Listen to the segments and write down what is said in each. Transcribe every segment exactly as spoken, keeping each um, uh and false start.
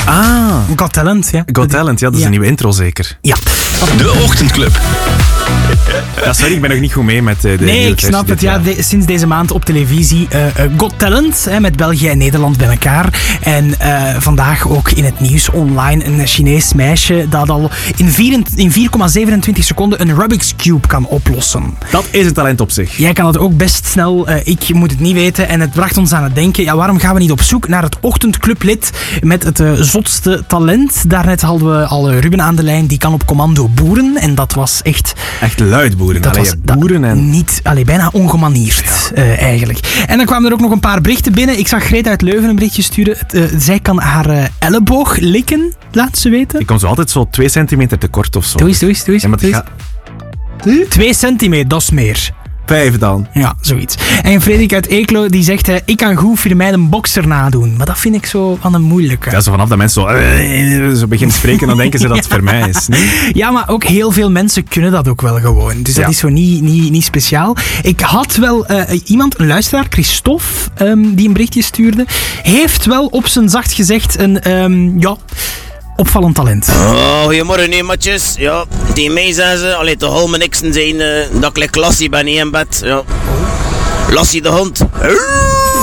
Ah. Got Talent, ja. Got Talent, ja, dat is ja. een nieuwe intro zeker. Ja. De Ochtendclub. Ja, sorry, ik ben nog niet goed mee met uh, de Nee, ik snap het. Ja, de, sinds deze maand op televisie uh, uh, Got Talent, hè, met België en Nederland bij elkaar. En uh, vandaag ook in het nieuws online een Chinees meisje dat al in vier komma zevenentwintig seconden een Rubik's Cube kan oplossen. Dat is een talent op zich. Jij kan het ook best snel, uh, ik moet het niet weten. En het bracht ons aan het denken, ja, waarom gaan we niet op zoek naar het ochtendclublid met het uh, zotste talent? Daarnet hadden we al uh, Ruben aan de lijn, die kan op commando boeren. En dat was echt... Echt luid boeren. Dat allee, was boeren dat, en... niet, allee, bijna ongemanierd, ja. uh, eigenlijk. En dan kwamen er ook nog een paar berichten binnen. Ik zag Greta uit Leuven een berichtje sturen. Uh, zij kan haar uh, elleboog likken, laat ze weten. Ik kom zo altijd zo twee centimeter te kort of zo. Doe eens, doe eens, doe eens. Ja, maar het gaat... Twee centimeter, dat is meer. Vijf dan. Ja, zoiets. En Frederik uit Eeklo die zegt, uh, ik kan goed voor mij een bokser nadoen. Maar dat vind ik zo van een moeilijke. Ja, zo vanaf dat mensen zo, uh, zo beginnen spreken, dan denken ze dat het voor mij is. Nee? Ja, maar ook heel veel mensen kunnen dat ook wel gewoon. Dus dat ja. is zo niet, niet, niet speciaal. Ik had wel uh, iemand, een luisteraar, Christophe, um, die een berichtje stuurde, heeft wel op zijn zacht gezegd een, um, ja... opvallend talent. Oh, goedemorgen, nee, matjes. Ja, tegen mij zijn ze, allee, de holme niksen zijn uh, dat ik lekker Lassie ben in bed. Ja. Lassie de hond.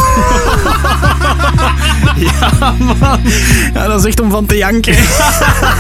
Ja, man. Ja, dat is echt om van te janken.